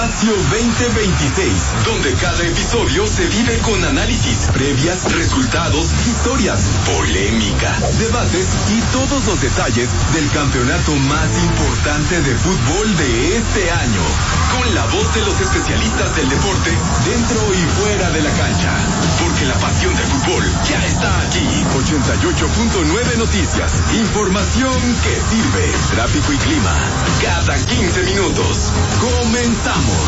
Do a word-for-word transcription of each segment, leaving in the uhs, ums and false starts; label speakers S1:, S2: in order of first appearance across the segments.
S1: Espacio veinte veintiséis, donde cada episodio se vive con análisis, previas, resultados, historias, polémica, debates y todos los detalles del campeonato más importante de fútbol de este año. Con la voz de los especialistas del deporte, dentro y fuera de la cancha. Porque la pasión del fútbol ya está aquí. ochenta y ocho punto nueve Noticias. Información que sirve. Tráfico y clima. Cada quince minutos. Comenzamos.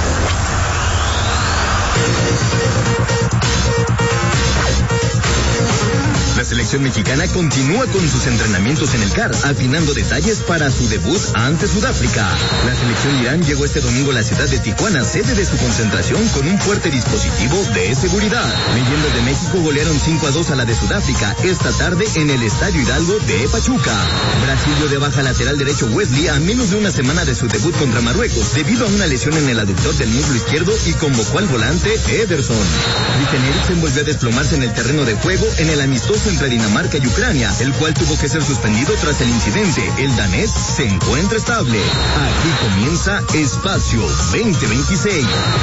S2: La selección mexicana continúa con sus entrenamientos en el C A R, afinando detalles para su debut ante Sudáfrica. La selección Irán llegó este domingo a la ciudad de Tijuana, sede de su concentración, con un fuerte dispositivo de seguridad. Leyendas de México golearon cinco a dos a la de Sudáfrica esta tarde en el Estadio Hidalgo de Pachuca. Brasil dio de baja lateral derecho Wesley a menos de una semana de su debut contra Marruecos, debido a una lesión en el aductor del muslo izquierdo, y convocó al volante Ederson. Christian Eriksen volvió a desplomarse en el terreno de juego en el amistoso entre Dinamarca y Ucrania, el cual tuvo que ser suspendido tras el incidente. El danés se encuentra estable. Aquí comienza Espacio veinte veintiséis.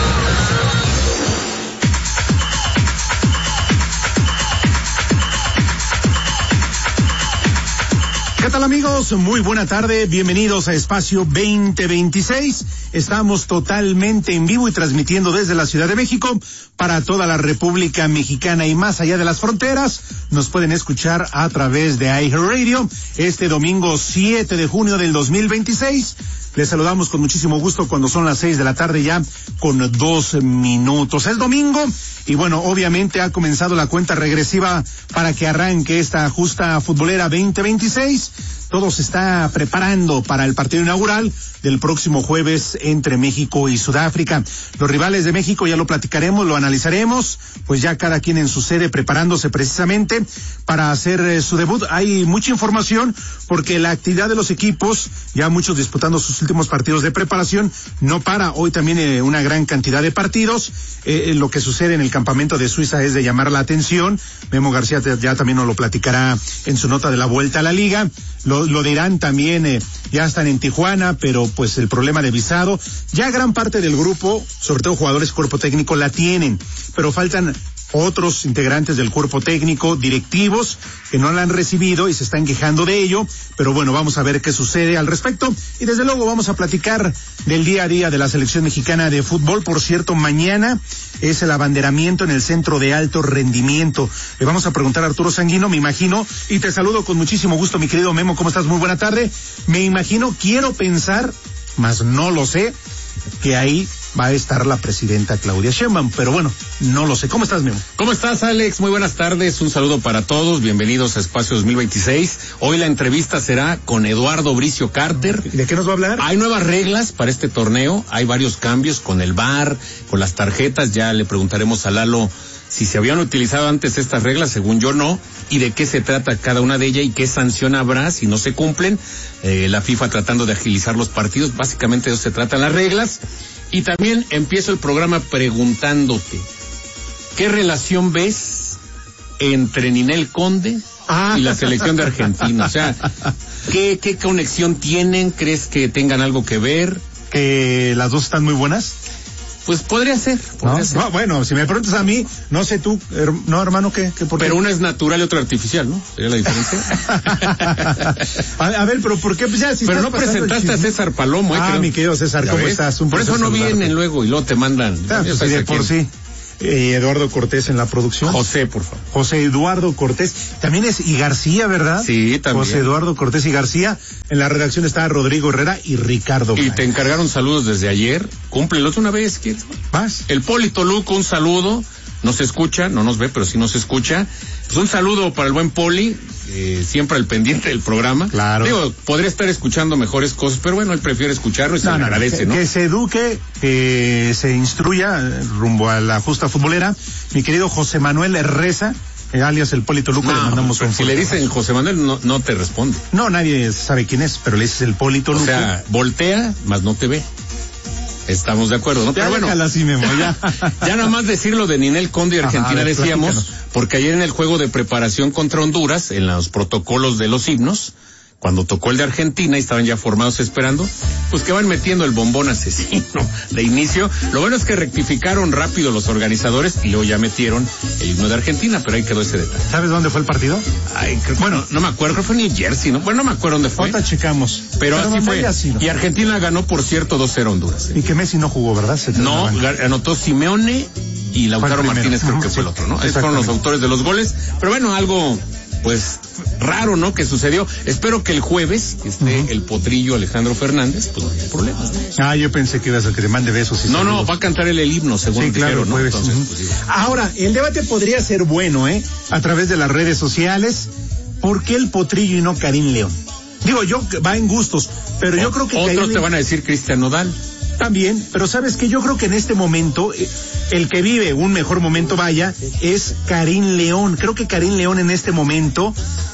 S3: ¿Qué tal, amigos? Muy buena tarde, bienvenidos a Espacio veinte veintiséis. Estamos totalmente en vivo y transmitiendo desde la Ciudad de México para toda la República Mexicana y más allá de las fronteras. Nos pueden escuchar a través de iHeartRadio este domingo siete de junio del dos mil veintiséis. Les saludamos con muchísimo gusto cuando son las seis de la tarde ya con dos minutos. Es domingo y bueno, obviamente ha comenzado la cuenta regresiva para que arranque esta justa futbolera veinte veintiséis. Todo se está preparando para el partido inaugural del próximo jueves entre México y Sudáfrica. Los rivales de México ya lo platicaremos, lo analizaremos, pues ya cada quien en su sede preparándose precisamente para hacer eh, su debut. Hay mucha información porque la actividad de los equipos, ya muchos disputando sus últimos partidos de preparación, no para. Hoy también eh, una gran cantidad de partidos. Eh, lo que sucede en el campamento de Suiza es de llamar la atención. Memo García ya también nos lo platicará en su nota de la vuelta a la liga. Lo, lo de Irán también, eh, ya están en Tijuana, pero pues el problema de visado, ya gran parte del grupo, sobre todo jugadores cuerpo técnico, la tienen, pero faltan otros integrantes del cuerpo técnico, directivos, que no la han recibido y se están quejando de ello, pero bueno, vamos a ver qué sucede al respecto, y desde luego vamos a platicar del día a día de la selección mexicana de fútbol. Por cierto, mañana es el abanderamiento en el Centro de Alto Rendimiento. Le vamos a preguntar a Arturo Sanguino, me imagino, y te saludo con muchísimo gusto, mi querido Memo, ¿cómo estás? Muy buena tarde. Me imagino, quiero pensar, mas no lo sé, que ahí va a estar la presidenta Claudia Sheinbaum, pero bueno, no lo sé. ¿Cómo estás, Memo?
S4: ¿Cómo estás, Alex? Muy buenas tardes, un saludo para todos, bienvenidos a Espacio dos mil veintiséis. Hoy la entrevista será con Eduardo Bricio Carter.
S3: ¿De qué nos va a hablar?
S4: Hay nuevas reglas para este torneo, hay varios cambios con el V A R, con las tarjetas, ya le preguntaremos a Lalo si se habían utilizado antes estas reglas, según yo no, y de qué se trata cada una de ellas y qué sanción habrá si no se cumplen. Eh, la FIFA tratando de agilizar los partidos, básicamente de eso se tratan las reglas. Y también empiezo el programa preguntándote, ¿qué relación ves entre Ninel Conde
S3: ah.
S4: y la selección de Argentina? O sea, ¿qué, qué conexión tienen? ¿Crees que tengan algo que ver?
S3: ¿Que las dos están muy buenas?
S4: Pues podría ser, podría
S3: ¿No?
S4: ser.
S3: No, bueno, si me preguntas a mí, no sé tú, her, no, hermano, ¿qué? ¿Qué por qué?
S4: Pero una es natural y otra artificial, ¿no? ¿Sería la diferencia?
S3: a, a ver, pero ¿por qué? Pues ya, si
S4: pero no presentaste a César Palomo, ¿eh?
S3: Ah,
S4: creo.
S3: Mi querido César, ¿cómo
S4: ves?
S3: estás? Un
S4: por eso no saludarte. Vienen luego y luego te mandan.
S3: Ah, pues sí, de por sí. Eh, Eduardo Cortés en la producción.
S4: José, por favor.
S3: José Eduardo Cortés. También es, y García, ¿verdad?
S4: Sí, también.
S3: José Eduardo Cortés y García. En la redacción está Rodrigo Herrera y Ricardo.
S4: Y Blanc. Te encargaron saludos desde ayer. Cúmplelos una vez, ¿quieres?
S3: ¿Más?
S4: El Poli Toluco, un saludo. Nos escucha, no nos ve, pero sí nos escucha. Pues un saludo para el buen Poli, eh, siempre al pendiente del programa.
S3: Claro.
S4: Digo, podría estar escuchando mejores cosas, pero bueno, él prefiere escucharlo y se
S3: no,
S4: le
S3: no,
S4: agradece,
S3: que,
S4: ¿no?
S3: Que se eduque, que se instruya rumbo a la justa futbolera. Mi querido José Manuel Reza, eh, alias el Poli Toluco, no, le mandamos un
S4: si le dicen José Manuel, no, no te responde.
S3: No, nadie sabe quién es, pero le dices el Poli Toluco.
S4: O sea, voltea, más no te ve. Estamos de acuerdo, ¿no?
S3: Ya,
S4: pero bueno,
S3: así, Memo, ya.
S4: ya nada más decirlo de Ninel Conde y Argentina. Ajá, decíamos, platícanos. Porque ayer en el juego de preparación contra Honduras, en los protocolos de los himnos, cuando tocó el de Argentina y estaban ya formados esperando, pues que van metiendo el bombón asesino de inicio. Lo bueno es que rectificaron rápido los organizadores y luego ya metieron el himno de Argentina, pero ahí quedó ese detalle.
S3: ¿Sabes dónde fue el partido?
S4: Ay, creo, bueno, no me acuerdo, creo que fue en New Jersey, ¿no? Bueno, no me acuerdo dónde fue.
S3: Ahorita checamos.
S4: Pero, pero así fue.
S3: Así, ¿no?
S4: Y Argentina ganó, por cierto, dos cero Honduras. ¿eh?
S3: Y que Messi no jugó, ¿verdad? Se
S4: no, anotó Simeone y Lautaro Martínez, creo que sí. fue el otro, ¿no? Esos fueron los autores de los goles. Pero bueno, algo, pues, raro, ¿no? Que sucedió. Espero que el jueves esté uh-huh. el potrillo Alejandro Fernández, pues no hay problemas, ¿no?
S3: Ah, yo pensé que ibas a que le mande besos. Y
S4: no, saludos. No, va a cantar el, el himno, según
S3: sí, claro,
S4: dijeron, ¿no?
S3: Jueves.
S4: Entonces,
S3: uh-huh.
S4: pues, sí.
S3: Ahora, el debate podría ser bueno, ¿eh? A través de las redes sociales. ¿Por qué el potrillo y no Karim León? Digo, yo, va en gustos, pero o, yo creo que...
S4: Otros
S3: Karim
S4: te van a decir Cristian Nodal.
S3: También, pero ¿sabes qué? Yo creo que en este momento, el que vive un mejor momento, vaya, es Karim León. Creo que Karim León en este momento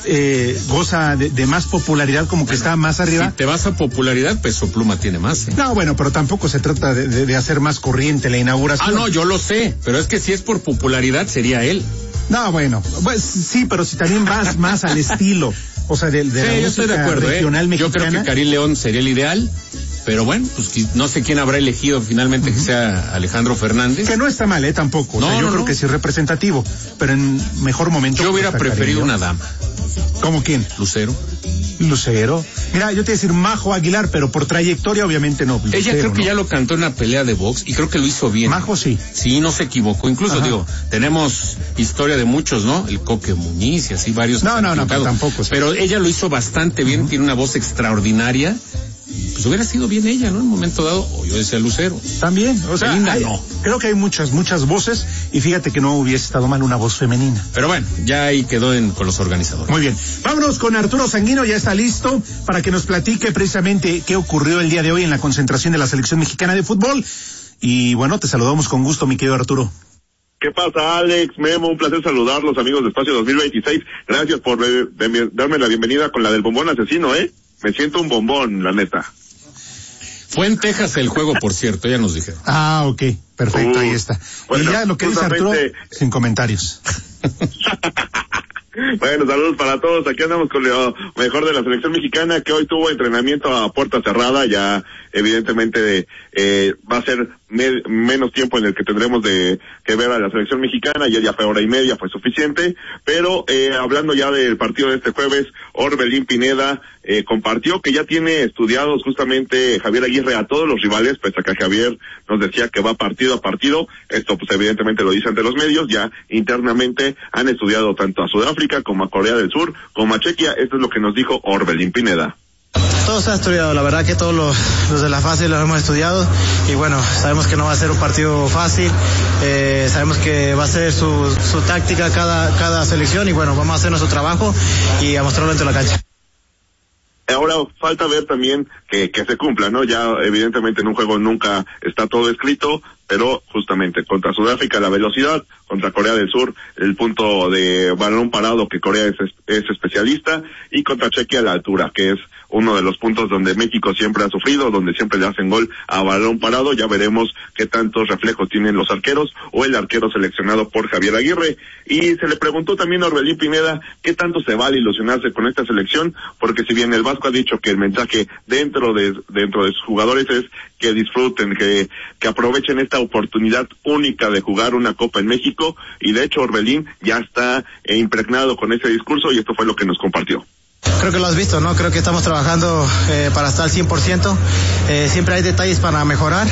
S3: eh, goza de, de más popularidad, como que bueno, está más arriba.
S4: Si te vas a popularidad, Peso Pluma tiene más. ¿eh?
S3: No, bueno, pero tampoco se trata de, de, de hacer más corriente la inauguración.
S4: Ah, no, yo lo sé, pero es que si es por popularidad, sería él.
S3: No, bueno, pues sí, pero si también vas más al estilo, o sea, de, de
S4: sí,
S3: la
S4: yo estoy de acuerdo,
S3: regional
S4: ¿eh?
S3: mexicana.
S4: Yo creo que Karim León sería el ideal. Pero bueno, pues no sé quién habrá elegido finalmente uh-huh. que sea Alejandro Fernández.
S3: Que no está mal, ¿eh? Tampoco. O
S4: no,
S3: sea, yo
S4: no,
S3: creo
S4: no.
S3: que sí es representativo, pero en mejor momento.
S4: Yo hubiera preferido una dama.
S3: ¿Cómo quién?
S4: Lucero.
S3: Lucero. Mira, yo te iba a decir Majo Aguilar, pero por trayectoria obviamente no. Lucero,
S4: Ella creo que
S3: ¿no?
S4: ya lo cantó en una pelea de box y creo que lo hizo bien.
S3: Majo sí.
S4: Sí, no se equivocó. Incluso Ajá. digo, tenemos historia de muchos, ¿no? El Coque Muñiz y así varios.
S3: No, no, no, pero tampoco. Sí.
S4: Pero ella lo hizo bastante bien, uh-huh. tiene una voz extraordinaria. Pues hubiera sido bien ella, ¿no? En un momento dado, o yo decía Lucero.
S3: También, o sea,
S4: Linda,
S3: hay,
S4: no.
S3: creo que hay muchas, muchas voces, y fíjate que no hubiese estado mal una voz femenina.
S4: Pero bueno, ya ahí quedó en, con los organizadores.
S3: Muy bien. Vámonos con Arturo Sanguino, ya está listo para que nos platique precisamente qué ocurrió el día de hoy en la concentración de la selección mexicana de fútbol. Y bueno, te saludamos con gusto, mi querido Arturo.
S5: ¿Qué pasa, Alex? Memo, un placer saludarlos, amigos de Espacio dos mil veintiséis. Gracias por de, de, darme la bienvenida con la del bombón asesino, ¿eh? Me siento un bombón, la neta.
S4: Fue en Texas el juego, por cierto, ya nos dijeron.
S3: Ah, ok, perfecto, uh, ahí está. Bueno, y ya lo que dice Arturo, sin comentarios.
S5: Bueno, saludos para todos. Aquí andamos con lo mejor de la selección mexicana, que hoy tuvo entrenamiento a puerta cerrada. Ya evidentemente eh, va a ser me- menos tiempo en el que tendremos de que ver a la selección mexicana. Ya ya fue hora y media, fue suficiente. Pero eh, hablando ya del partido de este jueves, Orbelín Pineda eh, compartió que ya tiene estudiados justamente Javier Aguirre a todos los rivales, pese a que Javier nos decía que va partido a partido. Esto pues evidentemente lo dice ante los medios. Ya internamente han estudiado tanto a Sudáfrica como a Corea del Sur, como a Chequia. Esto es lo que nos dijo Orbelín Pineda.
S6: Todo se ha estudiado, la verdad que todos los, los de la fase los hemos estudiado y bueno, sabemos que no va a ser un partido fácil, eh, sabemos que va a ser su, su táctica cada, cada selección y bueno, vamos a hacer nuestro trabajo y a mostrarlo dentro de la cancha.
S5: Ahora falta ver también que, que se cumpla, ¿no? Ya evidentemente en un juego nunca está todo escrito, pero justamente contra Sudáfrica la velocidad, contra Corea del Sur el punto de balón parado, que Corea es, es especialista, y contra Chequia la altura, que es uno de los puntos donde México siempre ha sufrido, donde siempre le hacen gol a balón parado. Ya veremos qué tantos reflejos tienen los arqueros o el arquero seleccionado por Javier Aguirre. Y se le preguntó también a Orbelín Pineda qué tanto se vale ilusionarse con esta selección, porque si bien el Vasco ha dicho que el mensaje dentro de dentro de sus jugadores es que disfruten, que, que aprovechen esta oportunidad única de jugar una Copa en México, y de hecho Orbelín ya está eh, impregnado con ese discurso, y esto fue lo que nos compartió.
S6: Creo que lo has visto, ¿no? Creo que estamos trabajando eh, para estar al cien por ciento. Eh, siempre hay detalles para mejorar.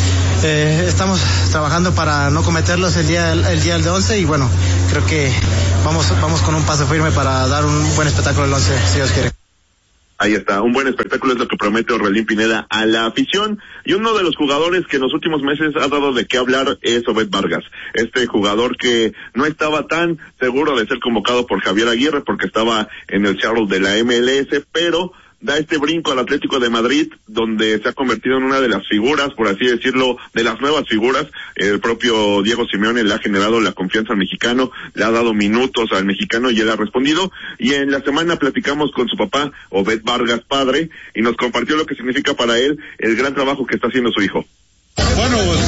S6: Eh, estamos trabajando para no cometerlos el día el día del once, y bueno, creo que vamos vamos con un paso firme para dar un buen espectáculo el once, si Dios quiere.
S5: Ahí está, un buen espectáculo es lo que promete Orbelín Pineda a la afición. Y uno de los jugadores que en los últimos meses ha dado de qué hablar es Obed Vargas. Este jugador que no estaba tan seguro de ser convocado por Javier Aguirre porque estaba en el Seattle de la M L S, pero da este brinco al Atlético de Madrid, donde se ha convertido en una de las figuras, por así decirlo, de las nuevas figuras. El propio Diego Simeone le ha generado la confianza al mexicano, le ha dado minutos al mexicano y él ha respondido. Y en la semana platicamos con su papá, Obed Vargas padre, y nos compartió lo que significa para él el gran trabajo que está haciendo su hijo.
S7: Bueno, pues,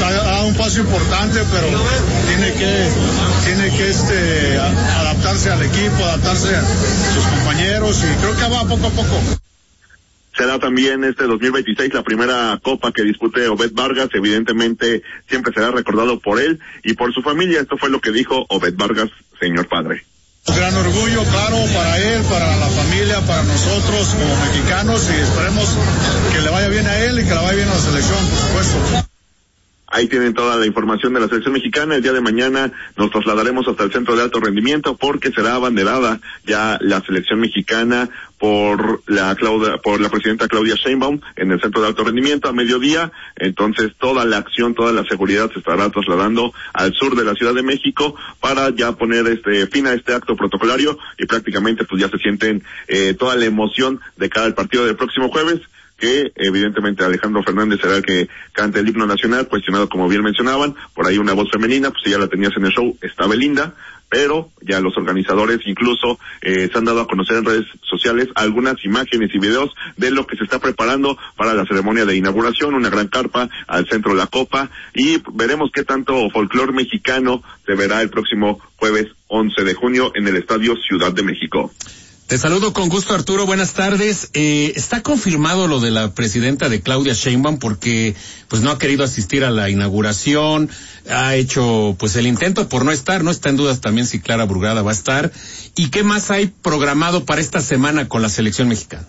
S7: un paso importante, pero tiene que, tiene que este, adaptarse al equipo, adaptarse a sus compañeros, y creo que va poco a poco.
S5: Será también este dos mil veintiséis la primera copa que dispute Obed Vargas. Evidentemente siempre será recordado por él y por su familia. Esto fue lo que dijo Obed Vargas, señor padre.
S7: Gran orgullo, claro, para él, para la familia, para nosotros como mexicanos, y esperemos que le vaya bien a él y que le vaya bien a la selección, por supuesto.
S5: Ahí tienen toda la información de la selección mexicana. El día de mañana nos trasladaremos hasta el centro de alto rendimiento porque será abanderada ya la selección mexicana por la Claudia, por la presidenta Claudia Sheinbaum en el centro de alto rendimiento a mediodía. Entonces toda la acción, toda la seguridad se estará trasladando al sur de la Ciudad de México para ya poner este fin a este acto protocolario, y prácticamente pues ya se sienten eh, toda la emoción de cara al partido del próximo jueves, que evidentemente Alejandro Fernández será el que cante el himno nacional, cuestionado como bien mencionaban, por ahí una voz femenina, pues si ya la tenías en el show, está Belinda, pero ya los organizadores incluso eh, se han dado a conocer en redes sociales algunas imágenes y videos de lo que se está preparando para la ceremonia de inauguración, una gran carpa al centro de la Copa, y veremos qué tanto folclor mexicano se verá el próximo jueves once de junio en el Estadio Ciudad de México.
S4: Te saludo con gusto, Arturo. Buenas tardes. Eh, ¿Está confirmado lo de la presidenta de Claudia Sheinbaum? Porque pues no ha querido asistir a la inauguración, ha hecho pues el intento por no estar, no está en dudas también si Clara Brugada va a estar. ¿Y qué más hay programado para esta semana con la selección mexicana?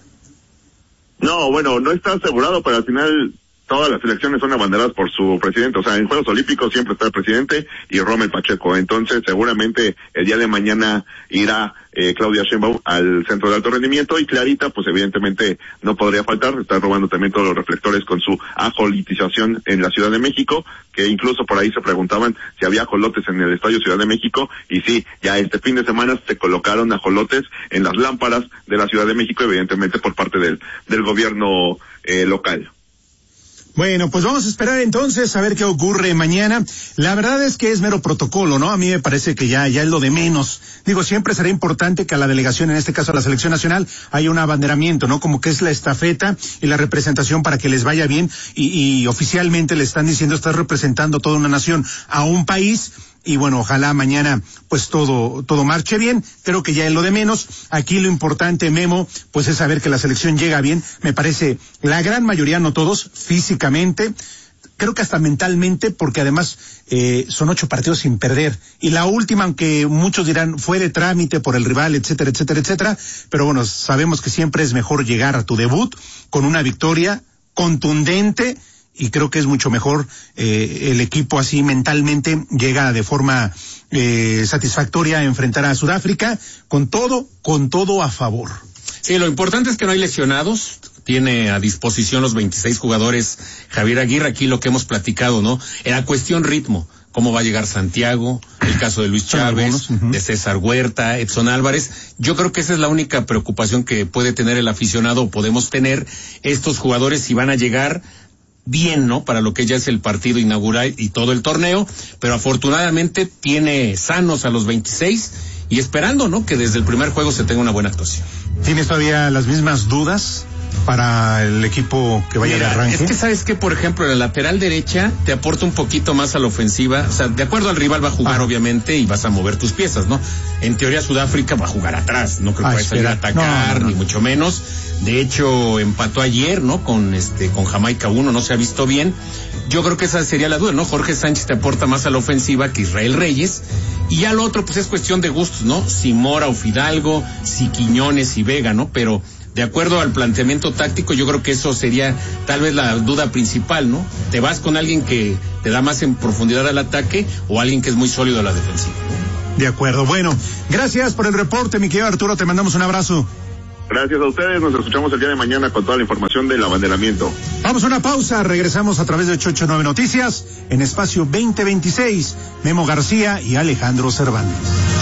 S5: No, bueno, no está asegurado, pero al final todas las elecciones son abanderadas por su presidente. O sea, en Juegos Olímpicos siempre está el presidente y Rommel Pacheco. Entonces, seguramente el día de mañana irá eh, Claudia Sheinbaum al centro de alto rendimiento, y Clarita, pues evidentemente no podría faltar. Está robando también todos los reflectores con su ajolitización en la Ciudad de México, que incluso por ahí se preguntaban si había ajolotes en el Estadio Ciudad de México, y sí, ya este fin de semana se colocaron ajolotes en las lámparas de la Ciudad de México, evidentemente por parte del, del gobierno eh, local.
S3: Bueno, pues vamos a esperar entonces a ver qué ocurre mañana. La verdad es que es mero protocolo, ¿no? A mí me parece que ya, ya es lo de menos. Digo, siempre será importante que a la delegación, en este caso a la selección nacional, haya un abanderamiento, ¿no? Como que es la estafeta y la representación para que les vaya bien, y, y oficialmente le están diciendo, estás representando toda una nación a un país. Y bueno, ojalá mañana pues todo todo marche bien. Creo que ya es lo de menos. Aquí lo importante, Memo, pues es saber que la selección llega bien. Me parece la gran mayoría, no todos, físicamente, creo que hasta mentalmente, porque además eh, son ocho partidos sin perder. Y la última, aunque muchos dirán fue de trámite por el rival, etcétera, etcétera, etcétera, pero bueno, sabemos que siempre es mejor llegar a tu debut con una victoria contundente. Y creo que es mucho mejor eh, el equipo así mentalmente llega de forma eh, satisfactoria a enfrentar a Sudáfrica con todo, con todo a favor.
S4: Sí, lo importante es que no hay lesionados. Tiene a disposición los veintiséis jugadores Javier Aguirre. Aquí lo que hemos platicado, ¿no? Era cuestión ritmo. Cómo va a llegar Santiago, el caso de Luis Chávez, uh-huh. de César Huerta, Edson Álvarez. Yo creo que esa es la única preocupación que puede tener el aficionado, o podemos tener estos jugadores, si van a llegar bien, ¿no? Para lo que ya es el partido inaugural y todo el torneo, pero afortunadamente tiene sanos a los veintiséis y esperando, ¿no? Que desde el primer juego se tenga una buena actuación.
S3: ¿Tienes todavía las mismas dudas para el equipo que vaya
S4: Mira,
S3: de arranque?
S4: Es que sabes que, por ejemplo, la lateral derecha te aporta un poquito más a la ofensiva, o sea, de acuerdo al rival va a jugar, ah. obviamente, y vas a mover tus piezas, ¿no? En teoría Sudáfrica va a jugar atrás, no creo que ah, vaya a salir a atacar, no, no, no. ni mucho menos. De hecho, empató ayer, ¿no? Con este, con Jamaica uno, no se ha visto bien. Yo creo que esa sería la duda, ¿no? Jorge Sánchez te aporta más a la ofensiva que Israel Reyes. Y ya lo otro, pues es cuestión de gustos, ¿no? Si Mora o Fidalgo, si Quiñones y Vega, ¿no? Pero de acuerdo al planteamiento táctico, yo creo que eso sería tal vez la duda principal, ¿no? ¿Te vas con alguien que te da más en profundidad al ataque o alguien que es muy sólido a la defensiva?
S3: De acuerdo. Bueno, gracias por el reporte, mi querido Arturo. Te mandamos un abrazo.
S5: Gracias a ustedes, nos escuchamos el día de mañana con toda la información del abanderamiento.
S3: Vamos a una pausa, regresamos a través de ocho ocho nueve Noticias, en Espacio veinte veintiséis, Memo García y Alejandro Cervantes.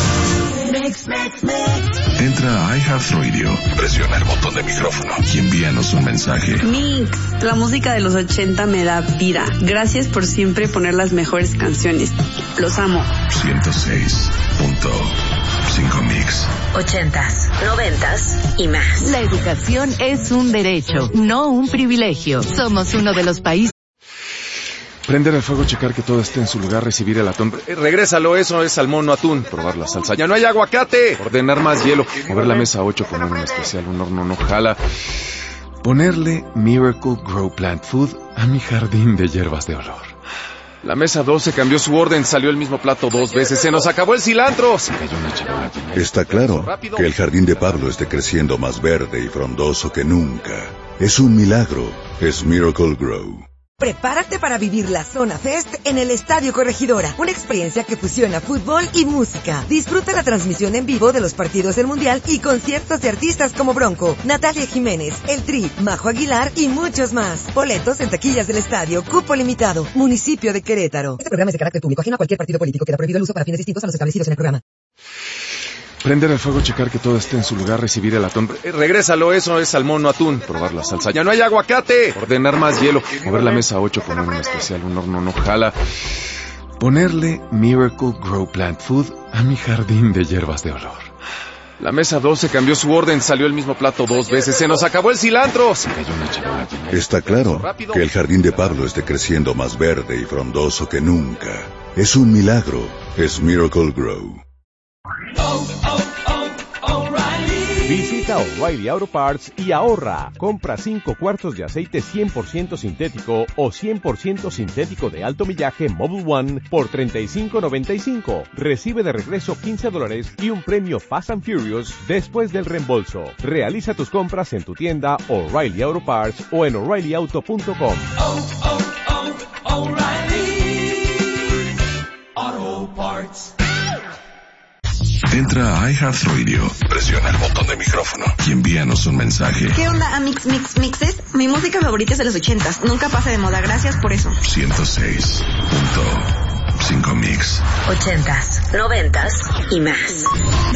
S1: Entra a iHeartRadio, presiona el botón de micrófono y envíanos un mensaje.
S8: Mix, la música de los ochenta me da vida. Gracias por siempre poner las mejores canciones. Los amo.
S1: ciento seis punto cinco Mix.
S9: Ochentas, noventas y más.
S10: La educación es un derecho, no un privilegio. Somos uno de los países. Prender el fuego, checar que todo esté en su lugar, recibir el atún. Eh, regrésalo, eso es salmón, no atún. Probar la salsa. ¡Ya no hay aguacate! Ordenar más hielo. Mover la mesa ocho, poner un especial, un horno no jala. Ponerle Miracle Grow Plant Food a mi jardín de hierbas de olor. La mesa doce cambió su orden, salió el mismo plato dos veces. ¡Se nos acabó el cilantro! Se cayó una charola.
S11: Está claro que el jardín de Pablo esté creciendo más verde y frondoso que nunca. Es un milagro. Es Miracle Grow.
S12: Prepárate para vivir la Zona Fest en el Estadio Corregidora, una experiencia que fusiona fútbol y música. Disfruta la transmisión en vivo de los partidos del Mundial y conciertos de artistas como Bronco, Natalia Jiménez, El Tri, Majo Aguilar y muchos más. Boletos en taquillas del estadio, cupo limitado, municipio de Querétaro. Este programa es de carácter público, ajeno a cualquier partido político. Queda prohibido el uso para fines distintos a los establecidos en el programa.
S10: Prender el fuego, checar que todo esté en su lugar, recibir el atún. Eh, regrésalo, eso es salmón, no atún. Probar la salsa. ¡Ya no hay aguacate! Ordenar más hielo. Mover la mesa ocho, poner un especial, un horno no jala. Ponerle Miracle Grow Plant Food a mi jardín de hierbas de olor. La mesa doce cambió su orden, salió el mismo plato dos veces. ¡Se nos acabó el cilantro! Se cayó una charola.
S11: Está claro que el jardín de Pablo esté creciendo más verde y frondoso que nunca. Es un milagro. Es Miracle Grow.
S13: Visita O'Reilly Auto Parts y ahorra. Compra cinco cuartos de aceite cien por ciento sintético o cien por ciento sintético de alto millaje Mobil One por treinta y cinco noventa y cinco. Recibe de regreso quince dólares y un premio Fast and Furious después del reembolso. Realiza tus compras en tu tienda O'Reilly Auto Parts o en O'Reilly Auto punto com.
S14: Oh, oh, oh, O'Reilly Auto Parts.
S15: Entra a iHeartRadio, presiona el botón de micrófono y envíanos un mensaje.
S16: ¿Qué onda, Amix Mix Mixes? Mi música favorita es de los ochentas, nunca pasa de moda, gracias por eso.
S15: ciento seis punto cinco Mix.
S9: Ochentas, noventas y más.